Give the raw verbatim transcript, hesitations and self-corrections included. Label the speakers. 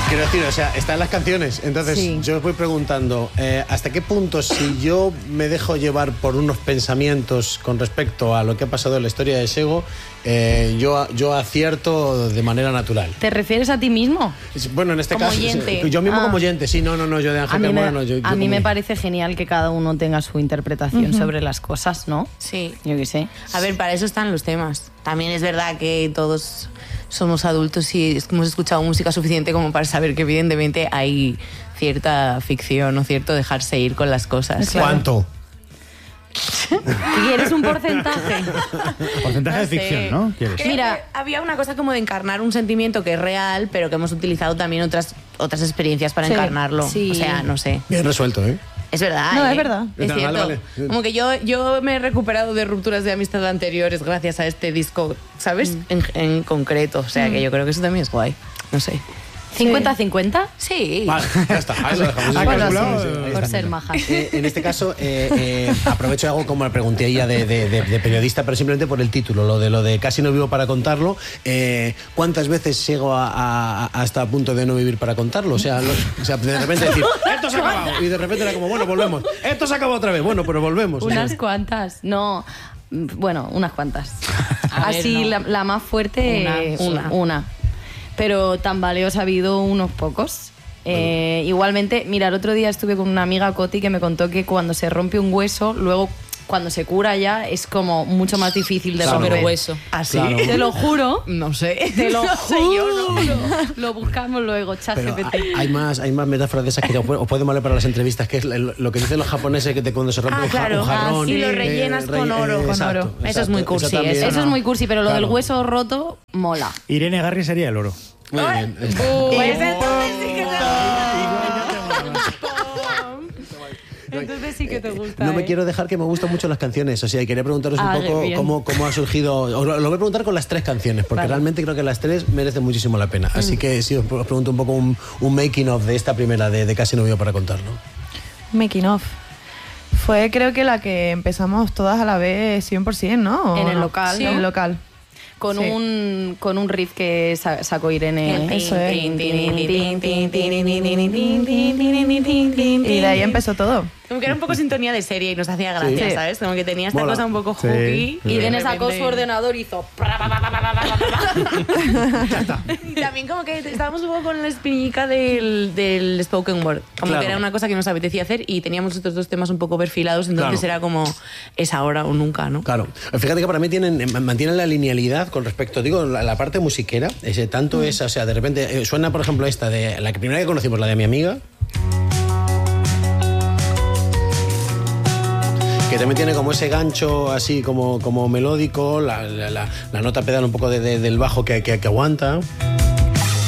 Speaker 1: Quiero decir, o sea, están las canciones. Entonces, sí. yo os voy preguntando, eh, ¿hasta qué punto, si yo me dejo llevar por unos pensamientos con respecto a lo que ha pasado en la historia de Sego, eh, yo, yo acierto de manera natural?
Speaker 2: ¿Te refieres a ti mismo?
Speaker 1: Bueno, en este
Speaker 2: como
Speaker 1: caso,
Speaker 2: oyente.
Speaker 1: yo mismo
Speaker 2: ah.
Speaker 1: como oyente, sí, no, no, no, yo de Ángel Carmona no. Yo, yo
Speaker 2: a mí
Speaker 1: como...
Speaker 2: me parece genial que cada uno tenga su interpretación uh-huh. sobre las cosas, ¿no?
Speaker 3: Sí.
Speaker 2: Yo qué sé.
Speaker 3: A ver, para eso están los temas. También es verdad que todos somos adultos y hemos escuchado música suficiente como para saber que evidentemente hay cierta ficción o cierto dejarse ir con las cosas.
Speaker 1: ¿Cuánto?
Speaker 2: ¿Quieres un porcentaje?
Speaker 4: Porcentaje
Speaker 3: No
Speaker 4: de ficción,
Speaker 3: sé.
Speaker 4: ¿no? ¿Quieres?
Speaker 3: Mira, había una cosa como de encarnar un sentimiento que es real, pero que hemos utilizado también otras, otras experiencias para
Speaker 2: Sí.
Speaker 3: encarnarlo.
Speaker 2: Sí.
Speaker 3: O sea, no sé.
Speaker 1: Bien resuelto, ¿eh?
Speaker 3: Es verdad.
Speaker 2: No,
Speaker 3: ¿eh?
Speaker 2: es verdad.
Speaker 3: Es
Speaker 1: No,
Speaker 3: cierto.
Speaker 1: vale, vale.
Speaker 3: Como que yo, yo me he recuperado de rupturas de amistad anteriores gracias a este disco, ¿sabes? Mm. En, en concreto. O sea, mm. que yo creo que eso también es guay. No sé.
Speaker 2: ¿cincuenta cincuenta?
Speaker 3: Sí.
Speaker 1: Vale, ya está. Ahí lo dejamos.
Speaker 4: Ah,
Speaker 2: bueno,
Speaker 4: calculado,
Speaker 2: sí,
Speaker 4: eh,
Speaker 2: por ser maja.
Speaker 1: Eh, en este caso, eh, eh, aprovecho y hago como la pregunté ella de, de, de, de periodista, pero simplemente por el título, lo de lo de Casi no vivo para contarlo. Eh, ¿Cuántas veces llego a, a, hasta a punto de no vivir para contarlo? O sea, lo, o sea, de repente decir, esto se ha acabado. Y de repente era como, bueno, volvemos. Esto se acabó otra vez. Bueno, pero volvemos.
Speaker 2: Unas cuantas. No, bueno, unas cuantas.
Speaker 3: A ver,
Speaker 2: Así
Speaker 3: no.
Speaker 2: la, la más fuerte,
Speaker 3: Una,
Speaker 2: una.
Speaker 3: sí.
Speaker 2: una. Pero tambaleos ha habido unos pocos. Eh, igualmente, mira, el otro día estuve con una amiga, Coti, que me contó que cuando se rompe un hueso, luego cuando se cura ya es como mucho más difícil de
Speaker 3: Claro.
Speaker 2: romper.
Speaker 3: Pero hueso.
Speaker 2: ¿Así?
Speaker 1: Claro.
Speaker 2: Te lo juro.
Speaker 3: No sé.
Speaker 2: Te lo
Speaker 3: No sé, yo
Speaker 2: juro.
Speaker 3: no.
Speaker 2: Lo buscamos luego,
Speaker 1: Pero
Speaker 2: ChatGPT.
Speaker 1: hay, hay más, hay más metáforas de esas que os pueden puede valer para las entrevistas, que es lo, lo que dicen los japoneses, que te, cuando se rompe
Speaker 3: Ah,
Speaker 1: un, ja-
Speaker 3: claro.
Speaker 1: un jarrón.
Speaker 3: Ah, sí, lo
Speaker 1: eh,
Speaker 3: rellenas con
Speaker 1: relle-
Speaker 3: oro.
Speaker 1: eh,
Speaker 3: Con
Speaker 1: exacto,
Speaker 3: oro.
Speaker 1: exacto.
Speaker 3: Eso es muy cursi,
Speaker 1: también.
Speaker 3: eso
Speaker 2: Eso es muy cursi, pero lo
Speaker 1: Claro.
Speaker 2: del hueso roto mola.
Speaker 4: Irene Garri sería el oro.
Speaker 1: Muy bien.
Speaker 3: Pues entonces sí que
Speaker 2: Entonces sí que te gusta.
Speaker 1: No me
Speaker 2: ¿eh?
Speaker 1: quiero dejar, que me gustan mucho las canciones. O sea, y quería preguntaros
Speaker 2: Ah,
Speaker 1: un poco
Speaker 2: bien.
Speaker 1: cómo, cómo ha surgido. Os lo, lo voy a preguntar con las tres canciones, porque
Speaker 2: Vale.
Speaker 1: realmente creo que las tres merecen muchísimo la pena. Así que sí, os, os pregunto un poco un, un making of de esta primera, de, de Casi no vivo para contarlo.
Speaker 5: Making of. Fue, creo que la que empezamos todas a la vez cien por ciento, ¿no? ¿O
Speaker 2: En el
Speaker 5: no?
Speaker 2: local,
Speaker 5: Sí,
Speaker 2: ¿no?
Speaker 5: en el local.
Speaker 2: Con,
Speaker 5: Sí.
Speaker 2: un, con un riff que sa- sacó Irene.
Speaker 5: Eso es. Y de ahí empezó todo.
Speaker 3: Como que era un poco sintonía de serie y nos hacía gracia,
Speaker 5: Sí.
Speaker 3: ¿sabes? Como que tenía esta
Speaker 1: Mola.
Speaker 3: cosa un poco
Speaker 4: Sí.
Speaker 3: hooky.
Speaker 4: Sí.
Speaker 3: Y
Speaker 2: Irene
Speaker 3: de
Speaker 2: sacó
Speaker 3: repente-
Speaker 2: su ordenador y hizo...
Speaker 3: Y también como que estábamos un poco con la espinita del, del spoken word. Como
Speaker 1: Claro.
Speaker 3: que era una cosa que nos apetecía hacer y teníamos estos dos temas un poco perfilados, entonces
Speaker 1: Claro.
Speaker 3: era como es ahora o nunca, ¿no?
Speaker 1: Claro. Fíjate que para mí tienen, mantienen la linealidad con respecto, digo, la, la parte musiquera. Ese, tanto esa, o sea, de repente eh, suena, por ejemplo, esta de la que primera que conocimos, la de Mi Amiga. Que también tiene como ese gancho así como, como melódico, la, la, la, la nota pedal un poco de, de, del bajo que, que, que aguanta.